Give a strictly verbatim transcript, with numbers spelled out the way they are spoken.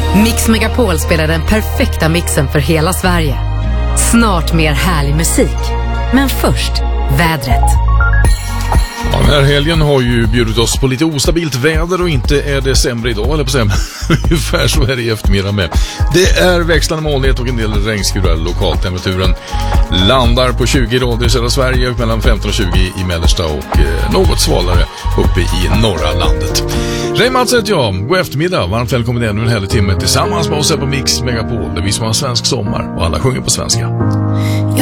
Mix Megapol spelar den perfekta mixen för hela Sverige. Snart mer härlig musik. Men först, vädret. Ja, den här helgen har ju bjudit oss på lite ostabilt väder och inte är det sämre idag, eller på sämre. Ungefär så är det i eftermiddag med. Det är växlande molnighet och en del regnskurar. Lokaltemperaturen landar på tjugo grader i södra Sverige, mellan femton och tjugo i mellersta och eh, något svalare uppe i norra landet. Ray Mats heter jag. God eftermiddag. Varmt välkommen ännu en härlig timme tillsammans med oss här på Mix Megapol, där vi som har svensk sommar och alla sjunger på svenska.